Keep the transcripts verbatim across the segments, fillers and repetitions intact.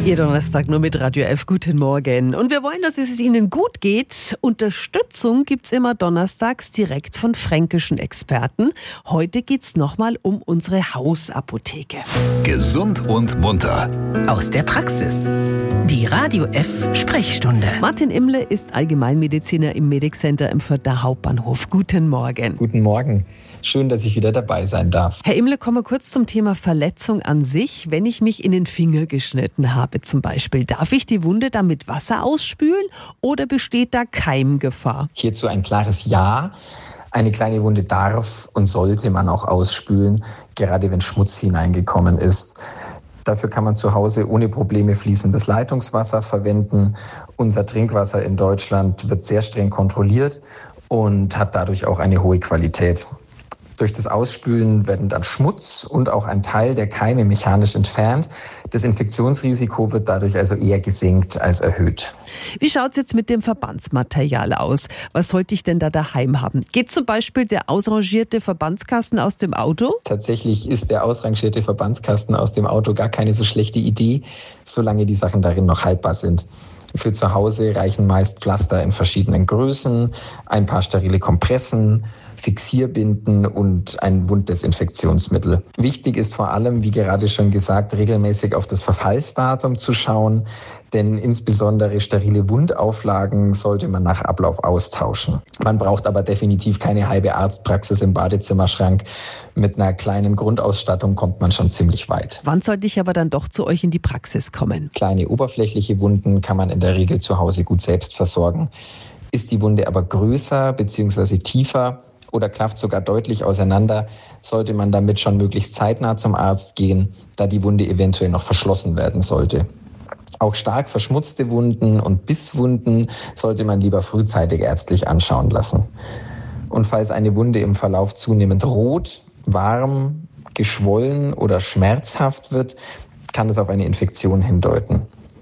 Ihr Donnerstag nur mit Radio F. Guten Morgen. Und wir wollen, dass es Ihnen gut geht. Unterstützung gibt's immer donnerstags direkt von fränkischen Experten. Heute geht's nochmal um unsere Hausapotheke. Gesund und munter. Aus der Praxis. Die Radio F Sprechstunde. Martin Imle ist Allgemeinmediziner im Medic Center im Fürther Hauptbahnhof. Guten Morgen. Guten Morgen. Schön, dass ich wieder dabei sein darf. Herr Imle, kommen wir kurz zum Thema Verletzung an sich. Wenn ich mich in den Finger geschnitten habe zum Beispiel, darf ich die Wunde dann mit Wasser ausspülen oder besteht da Keimgefahr? Hierzu ein klares Ja. Eine kleine Wunde darf und sollte man auch ausspülen, gerade wenn Schmutz hineingekommen ist. Dafür kann man zu Hause ohne Probleme fließendes Leitungswasser verwenden. Unser Trinkwasser in Deutschland wird sehr streng kontrolliert und hat dadurch auch eine hohe Qualität. Durch das Ausspülen werden dann Schmutz und auch ein Teil der Keime mechanisch entfernt. Das Infektionsrisiko wird dadurch also eher gesenkt als erhöht. Wie schaut's jetzt mit dem Verbandsmaterial aus? Was sollte ich denn da daheim haben? Geht zum Beispiel der ausrangierte Verbandskasten aus dem Auto? Tatsächlich ist der ausrangierte Verbandskasten aus dem Auto gar keine so schlechte Idee, solange die Sachen darin noch haltbar sind. Für zu Hause reichen meist Pflaster in verschiedenen Größen, ein paar sterile Kompressen, Fixierbinden und ein Wunddesinfektionsmittel. Wichtig ist vor allem, wie gerade schon gesagt, regelmäßig auf das Verfallsdatum zu schauen, denn insbesondere sterile Wundauflagen sollte man nach Ablauf austauschen. Man braucht aber definitiv keine halbe Arztpraxis im Badezimmerschrank. Mit einer kleinen Grundausstattung kommt man schon ziemlich weit. Wann sollte ich aber dann doch zu euch in die Praxis kommen? Kleine oberflächliche Wunden kann man in der Regel zu Hause gut selbst versorgen. Ist die Wunde aber größer bzw. tiefer oder klafft sogar deutlich auseinander, sollte man damit schon möglichst zeitnah zum Arzt gehen, da die Wunde eventuell noch verschlossen werden sollte. Auch stark verschmutzte Wunden und Bisswunden sollte man lieber frühzeitig ärztlich anschauen lassen. Und falls eine Wunde im Verlauf zunehmend rot, warm, geschwollen oder schmerzhaft wird, kann es auf eine Infektion hindeuten.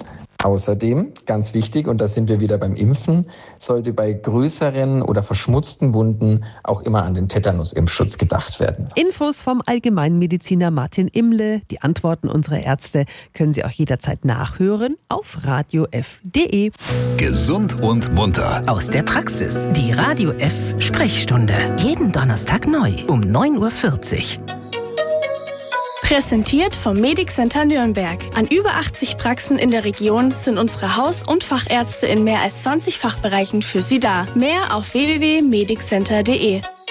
Außerdem, ganz wichtig, und da sind wir wieder beim Impfen, sollte bei größeren oder verschmutzten Wunden auch immer an den Tetanus-Impfschutz gedacht werden. Infos vom Allgemeinmediziner Martin Imle, die Antworten unserer Ärzte können Sie auch jederzeit nachhören auf radio f punkt de. Gesund und munter. Aus der Praxis. Die Radio F Sprechstunde. Jeden Donnerstag neu um neun Uhr vierzig. Präsentiert vom Medic Center Nürnberg. An über achtzig Praxen in der Region sind unsere Haus- und Fachärzte in mehr als zwanzig Fachbereichen für Sie da. Mehr auf w w w punkt medic center punkt de.